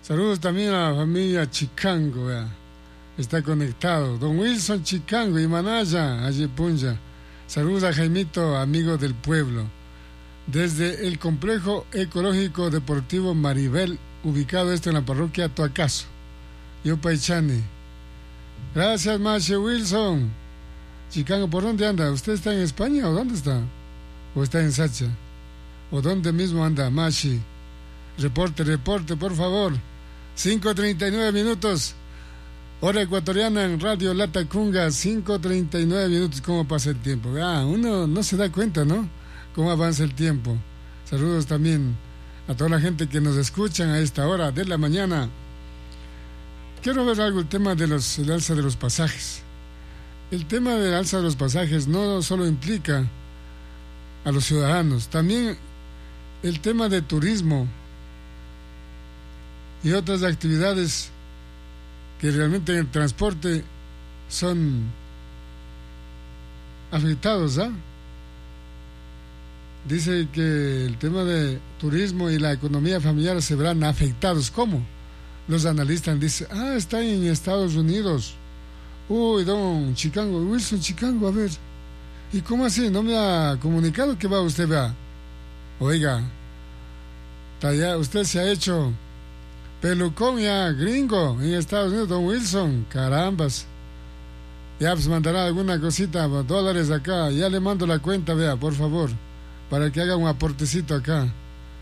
Saludos también a la familia Chicango, vea. Está conectado. Don Wilson Chicango y Manaya, Ayepunja. Saludos a Jaimito, amigo del pueblo. Desde el complejo ecológico deportivo Maribel, ubicado en la parroquia Toacaso. Yopaichane. Gracias, Mache Wilson. Chicango, ¿por dónde anda? ¿Usted está en España o dónde está? ¿O está en Sacha? ¿O dónde mismo anda, Machi? Reporte, por favor. 5:39 minutos. Hora ecuatoriana en Radio Latacunga, 5:39 minutos. ¿Cómo pasa el tiempo? Uno no se da cuenta, ¿no? Cómo avanza el tiempo. Saludos también a toda la gente que nos escuchan a esta hora de la mañana. Quiero ver algo, el tema del alza de los pasajes. El tema del alza de los pasajes no solo implica a los ciudadanos, también el tema de turismo y otras actividades que realmente en el transporte son afectados, Dice que el tema de turismo y la economía familiar se verán afectados. ¿Cómo? Los analistas dicen, está en Estados Unidos. Uy, don Chicango, Wilson Chicango, a ver. ¿Y cómo así? ¿No me ha comunicado que va usted, vea? Oiga, usted se ha hecho pelucón ya, gringo, en Estados Unidos, don Wilson. Carambas. Ya pues mandará alguna cosita, $, acá. Ya le mando la cuenta, vea, por favor, para que haga un aportecito acá.